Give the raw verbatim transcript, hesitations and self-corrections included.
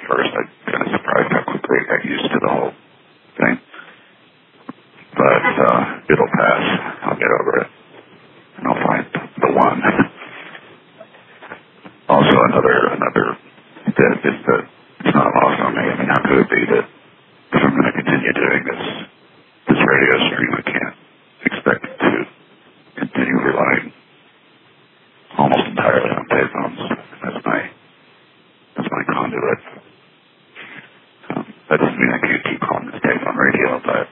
first. I'm kind of surprised how quickly I got used to the whole thing. But uh, it'll pass. I'll get over it. And I'll find the one. Also, another another bit is that it's not lost on me. I mean, how could it be that if I'm going to continue doing this this radio stream, I can't expect to continue relying almost entirely on payphones. That's my that's my conduit. Um, that doesn't mean I can't keep calling this payphone radio, but